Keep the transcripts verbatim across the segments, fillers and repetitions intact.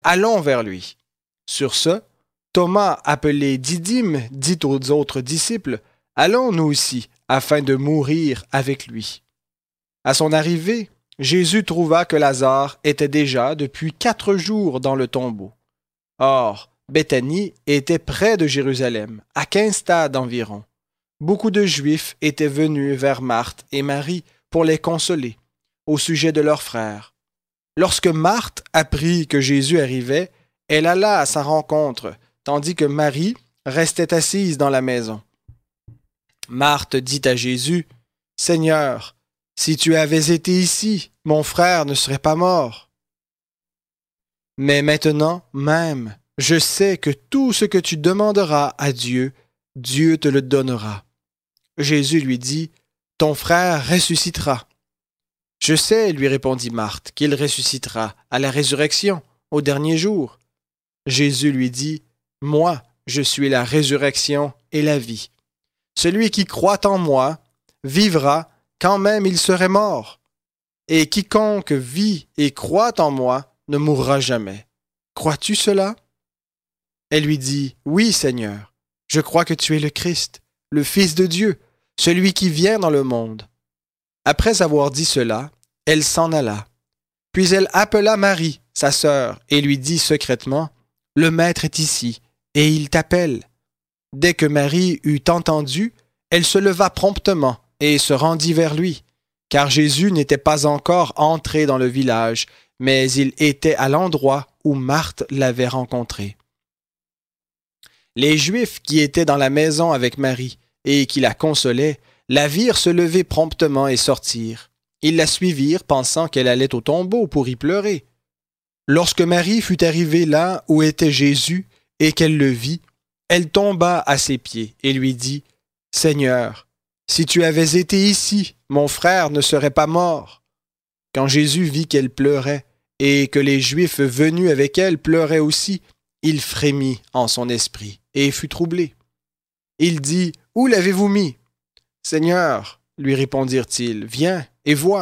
allons vers lui. Sur ce, Thomas, appelé Didyme, dit aux autres disciples, allons nous aussi, afin de mourir avec lui. À son arrivée, Jésus trouva que Lazare était déjà depuis quatre jours dans le tombeau. Or, Béthanie était près de Jérusalem, à quinze stades environ. Beaucoup de Juifs étaient venus vers Marthe et Marie pour les consoler au sujet de leur frère. Lorsque Marthe apprit que Jésus arrivait, elle alla à sa rencontre, tandis que Marie restait assise dans la maison. Marthe dit à Jésus, « Seigneur, si tu avais été ici, mon frère ne serait pas mort. Mais maintenant même, je sais que tout ce que tu demanderas à Dieu, Dieu te le donnera. » Jésus lui dit, « Ton frère ressuscitera. » « Je sais, lui répondit Marthe, qu'il ressuscitera à la résurrection, au dernier jour. » Jésus lui dit, « Moi, je suis la résurrection et la vie. Celui qui croit en moi vivra quand même il serait mort. Et quiconque vit et croit en moi ne mourra jamais. Crois-tu cela? » Elle lui dit, « Oui, Seigneur, je crois que tu es le Christ, le Fils de Dieu, celui qui vient dans le monde. » Après avoir dit cela, elle s'en alla. Puis elle appela Marie, sa sœur, et lui dit secrètement, « Le Maître est ici, et il t'appelle. » Dès que Marie eut entendu, elle se leva promptement et se rendit vers lui, car Jésus n'était pas encore entré dans le village, mais il était à l'endroit où Marthe l'avait rencontré. Les Juifs qui étaient dans la maison avec Marie et qui la consolaient, la virent se lever promptement et sortir. Ils la suivirent, pensant qu'elle allait au tombeau pour y pleurer. Lorsque Marie fut arrivée là où était Jésus et qu'elle le vit, elle tomba à ses pieds et lui dit, « Seigneur, si tu avais été ici, mon frère ne serait pas mort. » Quand Jésus vit qu'elle pleurait et que les Juifs venus avec elle pleuraient aussi, il frémit en son esprit et fut troublé. Il dit, « Où l'avez-vous mis? » « Seigneur, lui répondirent-ils, viens et vois. »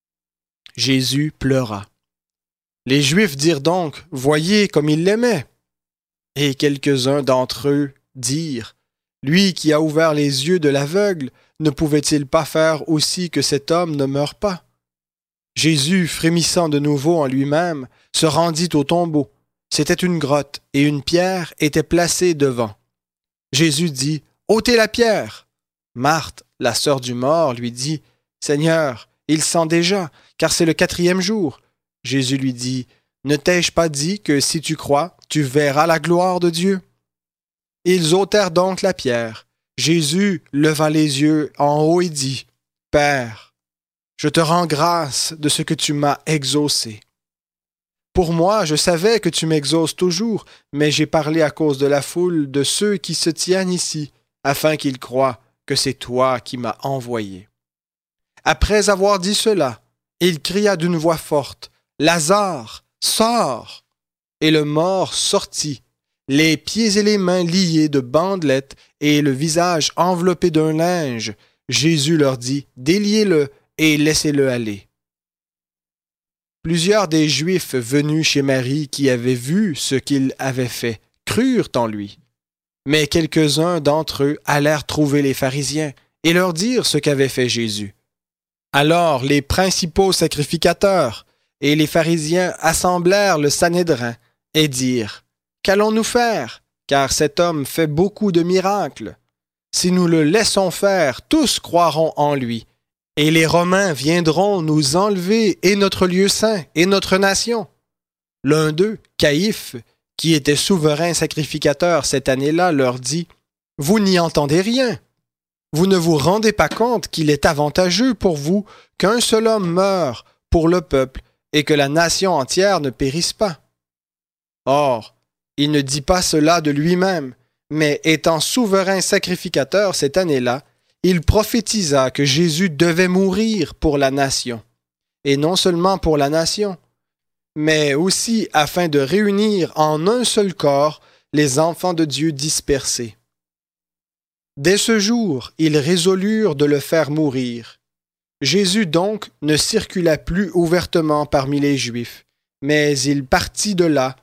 Jésus pleura. Les Juifs dirent donc, voyez comme il l'aimait. Et quelques-uns d'entre eux dirent, lui qui a ouvert les yeux de l'aveugle, ne pouvait-il pas faire aussi que cet homme ne meure pas? Jésus, frémissant de nouveau en lui-même, se rendit au tombeau. C'était une grotte et une pierre était placée devant. Jésus dit, ôtez la pierre. Marthe, la sœur du mort, lui dit, « Seigneur, il sent déjà, car c'est le quatrième jour. » Jésus lui dit, « Ne t'ai-je pas dit que si tu crois, tu verras la gloire de Dieu? » Ils ôtèrent donc la pierre. Jésus leva les yeux en haut et dit, « Père, je te rends grâce de ce que tu m'as exaucé. Pour moi, je savais que tu m'exauces toujours, mais j'ai parlé à cause de la foule de ceux qui se tiennent ici, afin qu'ils croient que c'est toi qui m'as envoyé. » Après avoir dit cela, il cria d'une voix forte, « Lazare, sors !» Et le mort sortit, les pieds et les mains liés de bandelettes et le visage enveloppé d'un linge. Jésus leur dit, « Déliez-le et laissez-le aller. » Plusieurs des Juifs venus chez Marie qui avaient vu ce qu'il avait fait crurent en lui. Mais quelques-uns d'entre eux allèrent trouver les pharisiens et leur dirent ce qu'avait fait Jésus. Alors les principaux sacrificateurs et les pharisiens assemblèrent le Sanhédrin et dirent, « Qu'allons-nous faire? Car cet homme fait beaucoup de miracles. Si nous le laissons faire, tous croiront en lui. Et les Romains viendront nous enlever et notre lieu saint et notre nation. » L'un d'eux, Caïphe, qui était souverain sacrificateur cette année-là, leur dit, « Vous n'y entendez rien. Vous ne vous rendez pas compte qu'il est avantageux pour vous qu'un seul homme meure pour le peuple et que la nation entière ne périsse pas. » Or, il ne dit pas cela de lui-même, mais étant souverain sacrificateur cette année-là, il prophétisa que Jésus devait mourir pour la nation, et non seulement pour la nation, mais aussi afin de réunir en un seul corps les enfants de Dieu dispersés. Dès ce jour, ils résolurent de le faire mourir. Jésus donc ne circula plus ouvertement parmi les Juifs, mais il partit de là